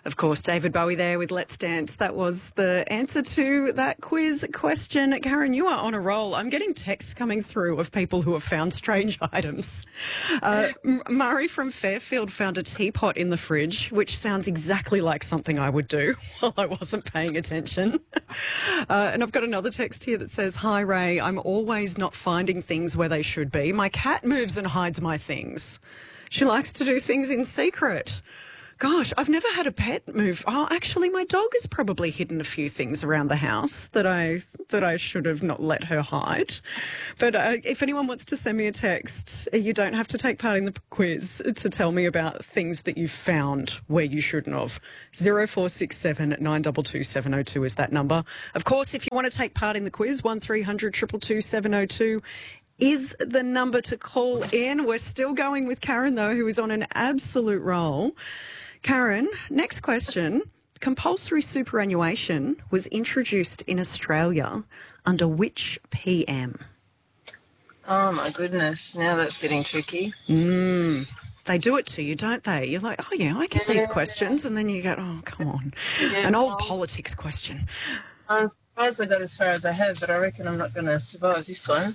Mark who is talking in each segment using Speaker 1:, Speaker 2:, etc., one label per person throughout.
Speaker 1: Of course, David Bowie there with Let's Dance. That was the answer to that quiz question. Karen, you are on a roll. I'm getting texts coming through of people who have found strange items. Murray from Fairfield found a teapot in the fridge, which sounds exactly like something I would do while I wasn't paying attention. And I've got another text here that says, "Hi, Ray, I'm always not finding things where they should be. My cat moves and hides my things. She likes to do things in secret." Gosh, I've never had a pet move. Oh, actually, my dog has probably hidden a few things around the house that I should have not let her hide. But if anyone wants to send me a text, you don't have to take part in the quiz to tell me about things that you've found where you shouldn't have. 0467 922 702 is that number. Of course, if you want to take part in the quiz, 1300 222 702 is the number to call in. We're still going with Karen, though, who is on an absolute roll. Karen, next question. Compulsory superannuation was introduced in Australia under which PM?
Speaker 2: Oh, my goodness. Now that's getting tricky.
Speaker 1: They do it to you, don't they? You're like, oh, yeah, I get these questions. And then you go, oh, come on.
Speaker 2: Yeah,
Speaker 1: an old politics question.
Speaker 2: I'm surprised I got as far as I have, but I reckon I'm not going to survive this one.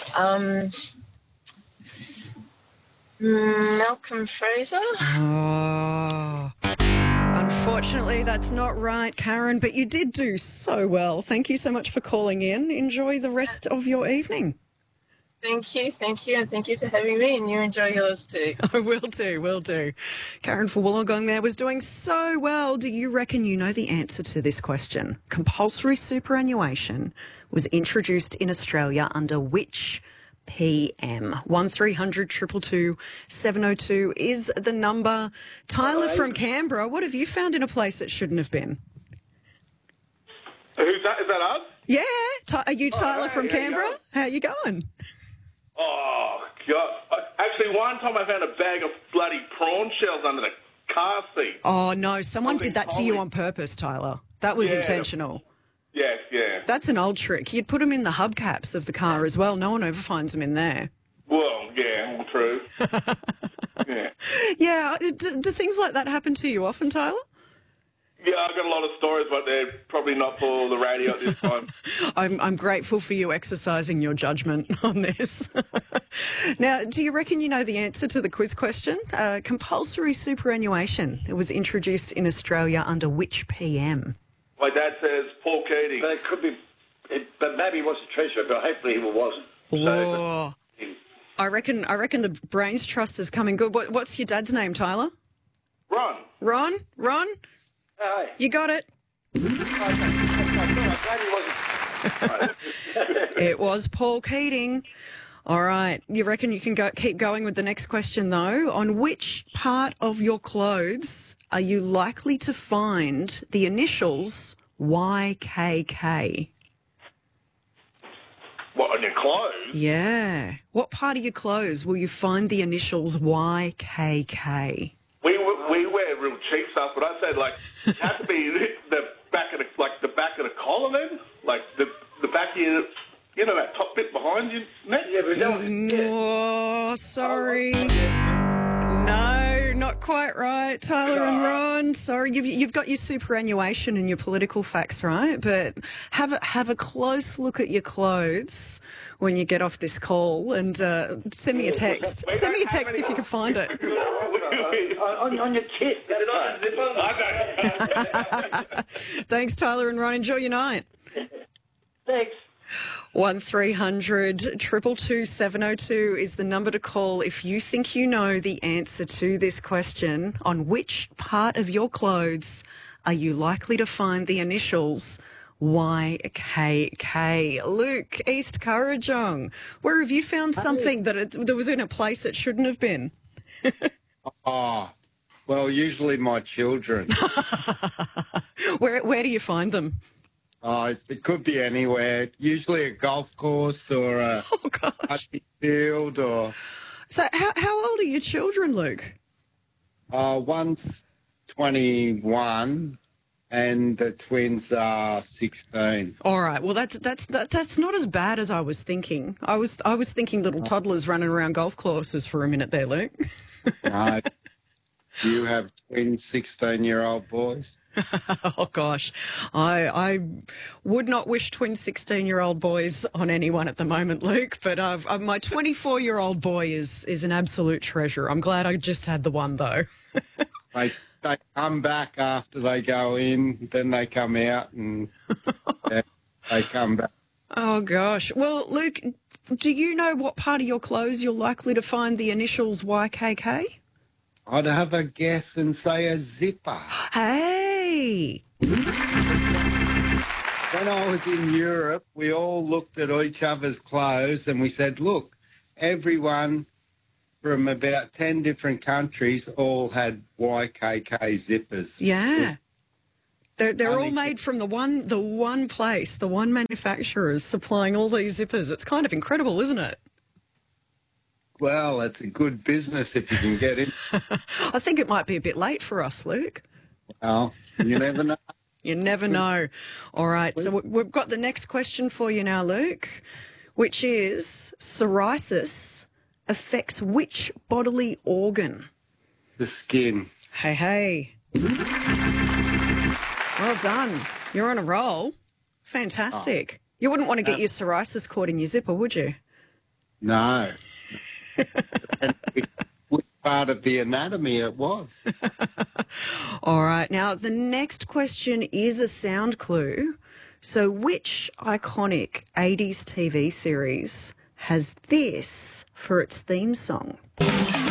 Speaker 2: Malcolm Fraser?
Speaker 1: Oh, unfortunately, that's not right, Karen, but you did do so well. Thank you so much for calling in. Enjoy the rest of your evening.
Speaker 2: Thank you, and thank you for having me, and you enjoy yours too.
Speaker 1: I will do. Karen for Wollongong there was doing so well. Do you reckon you know the answer to this question? Compulsory superannuation was introduced in Australia under which PM? 1300 222 702 is the number. Tyler from Canberra, what have you found in a place that shouldn't have been?
Speaker 3: Who's that? Is that us?
Speaker 1: Yeah. Are you Tyler from Canberra? How you going?
Speaker 3: Oh, God. Actually, one time I found a bag of bloody prawn shells under the car seat.
Speaker 1: Oh, no. Someone did that to you on purpose, Tyler. That was intentional.
Speaker 3: Yes, yeah.
Speaker 1: That's an old trick. You'd put them in the hubcaps of the car as well. No one ever finds them in there.
Speaker 3: Well, yeah, true. Yeah.
Speaker 1: Yeah. Do things like that happen to you often, Tyler?
Speaker 3: Yeah, I've got a lot of stories, but they're probably not for the radio at this time.
Speaker 1: I'm grateful for you exercising your judgment on this. Now, do you reckon you know the answer to the quiz question? Compulsory superannuation. It was introduced in Australia under which PM?
Speaker 3: My dad says Paul Keating.
Speaker 4: But it could be, but maybe he was the treasurer, but hopefully he wasn't.
Speaker 1: Oh. I reckon the Brains Trust is coming good. What's your dad's name, Tyler?
Speaker 3: Ron.
Speaker 1: Ron?
Speaker 4: Hey.
Speaker 1: You got it. It was Paul Keating. All right. You reckon you can keep going with the next question, though? On which part of your clothes are you likely to find the initials YKK?
Speaker 3: What, on your clothes?
Speaker 1: Yeah. What part of your clothes will you find the initials YKK?
Speaker 3: We wear real cheap stuff, but I'd say, like, it has to be the back of the collar then? Like, the back of your... You know that top bit behind you, Matt?
Speaker 4: Yeah, but don't.
Speaker 1: Oh, sorry. No, not quite right, Tyler and Ron. Sorry, you've got your superannuation and your political facts right, but have a close look at your clothes when you get off this call and send me a text. Send me a text if you can find it.
Speaker 4: On your kit.
Speaker 1: Thanks, Tyler and Ron. Enjoy your night.
Speaker 4: Thanks.
Speaker 1: 1300 222 702 is the number to call if you think you know the answer to this question. On which part of your clothes are you likely to find the initials YKK? Luke, East Kurrajong, where have you found something that was in a place it shouldn't have been?
Speaker 5: Oh, well, usually my children.
Speaker 1: Where do you find them?
Speaker 5: It could be anywhere. Usually a golf course or a rugby field or...
Speaker 1: So how old are your children, Luke?
Speaker 5: One's 21 and the twins are 16.
Speaker 1: All right. Well, that's not as bad as I was thinking. I was thinking little toddlers running around golf courses for a minute there, Luke.
Speaker 5: No. You have twin 16-year-old boys?
Speaker 1: Oh, gosh. I would not wish twin 16-year-old boys on anyone at the moment, Luke, but my 24-year-old boy is an absolute treasure. I'm glad I just had the one, though.
Speaker 5: They come back after they go in, then they come out and they come back.
Speaker 1: Oh, gosh. Well, Luke, do you know what part of your clothes you're likely to find the initials YKK?
Speaker 5: I'd have a guess and say a zipper.
Speaker 1: Hey!
Speaker 5: When I was in Europe, we all looked at each other's clothes and we said, look, everyone from about 10 different countries all had YKK zippers.
Speaker 1: Yeah. They're all made from the one place, the one manufacturers supplying all these zippers. It's kind of incredible, isn't it?
Speaker 5: Well, it's a good business if you can get in.
Speaker 1: I think it might be a bit late for us, Luke.
Speaker 5: Well, you never know.
Speaker 1: You never know. All right, so we've got the next question for you now, Luke, which is psoriasis affects which bodily organ?
Speaker 5: The skin.
Speaker 1: Hey. Well done. You're on a roll. Fantastic. You wouldn't want to get your psoriasis caught in your zipper, would you?
Speaker 5: No. And which part of the anatomy it was.
Speaker 1: All right. Now, the next question is a sound clue. So which iconic 80s TV series has this for its theme song?